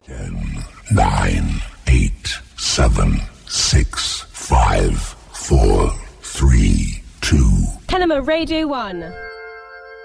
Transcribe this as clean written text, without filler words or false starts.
10, 9, 8, 7, 6, 5, 4, 3, 2. Kenema Radio 1.